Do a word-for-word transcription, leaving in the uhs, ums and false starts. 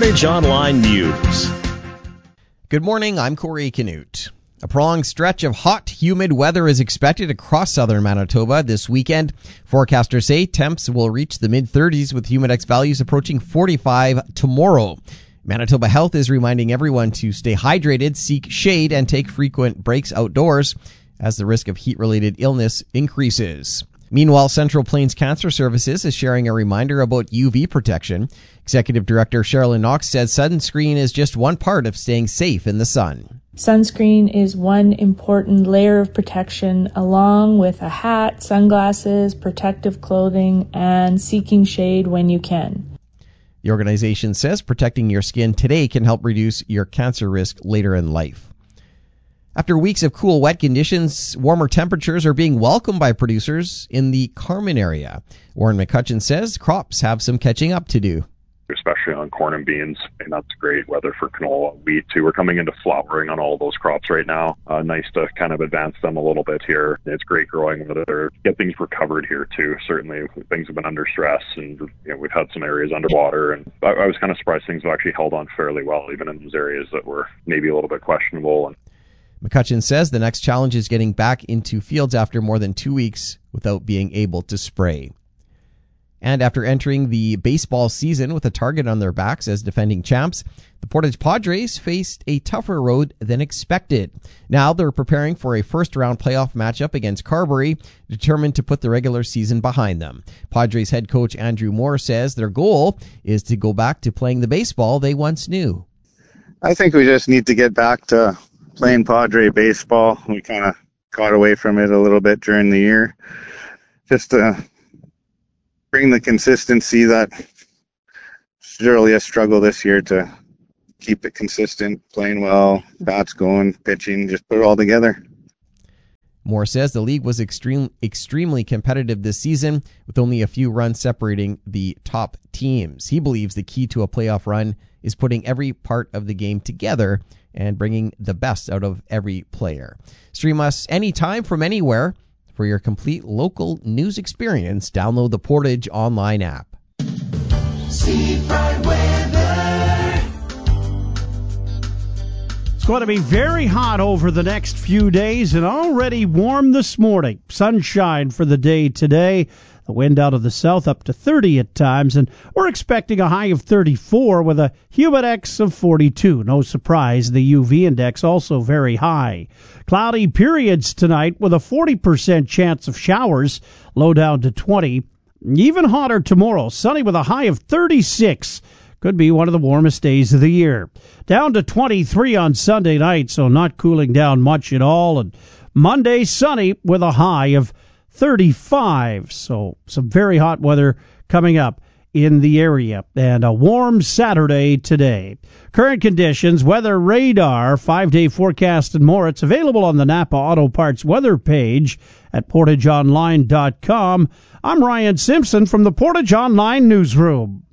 Portage Online News. Good morning, I'm Corey Canute. A prolonged stretch of hot, humid weather is expected across southern Manitoba this weekend. Forecasters say temps will reach the mid-thirties with humidex values approaching forty-five tomorrow. Manitoba Health is reminding everyone to stay hydrated, seek shade, and take frequent breaks outdoors as the risk of heat-related illness increases. Meanwhile, Central Plains Cancer Services is sharing a reminder about U V protection. Executive Director Sherilyn Knox said sunscreen is just one part of staying safe in the sun. Sunscreen is one important layer of protection, along with a hat, sunglasses, protective clothing, and seeking shade when you can. The organization says protecting your skin today can help reduce your cancer risk later in life. After weeks of cool, wet conditions, warmer temperatures are being welcomed by producers in the Carman area. Warren McCutcheon says crops have some catching up to do. Especially on corn and beans, and that's great weather for canola. Wheat, too. We're coming into flowering on all those crops right now. Uh, nice to kind of advance them a little bit here. It's great growing weather. Get things recovered here, too. Certainly, things have been under stress, and you know, we've had some areas underwater, and I, I was kind of surprised things have actually held on fairly well, even in those areas that were maybe a little bit questionable. McCutcheon says the next challenge is getting back into fields after more than two weeks without being able to spray. And after entering the baseball season with a target on their backs as defending champs, the Portage Padres faced a tougher road than expected. Now they're preparing for a first-round playoff matchup against Carberry, determined to put the regular season behind them. Padres head coach Andrew Moore says their goal is to go back to playing the baseball they once knew. I think we just need to get back to playing Padre baseball. We kind of got away from it a little bit during the year. Just to bring the consistency that it's really a struggle this year to keep it consistent, playing well, bats going, pitching, just put it all together. Moore says the league was extreme, extremely competitive this season, with only a few runs separating the top teams. He believes the key to a playoff run is putting every part of the game together and bringing the best out of every player. Stream us anytime from anywhere. For your complete local news experience, download the Portage Online app. Seafront weather. It's going to be very hot over the next few days and already warm this morning. Sunshine for the day today. The wind out of the south up to thirty at times, and we're expecting a high of thirty-four with a humidex of forty-two. No surprise, the U V index also very high. Cloudy periods tonight with a forty percent chance of showers, low down to twenty. Even hotter tomorrow, sunny with a high of thirty-six. Could be one of the warmest days of the year. Down to twenty-three on Sunday night, so not cooling down much at all. And Monday, sunny with a high of thirty-five. So some very hot weather coming up in the area. And a warm Saturday today. Current conditions, weather radar, five-day forecast and more. It's available on the Napa Auto Parts weather page at portage online dot com. I'm Ryan Simpson from the Portage Online Newsroom.